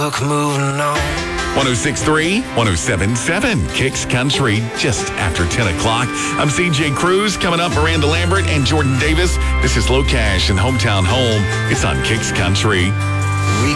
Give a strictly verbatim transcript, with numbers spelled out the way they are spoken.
Look, moving on. ten sixty-three, ten seventy-seven, Kicks Country, just after ten o'clock. I'm C J Cruz. Coming up, Miranda Lambert and Jordan Davis. This is Low Cash and Hometown Home. It's on Kicks Country.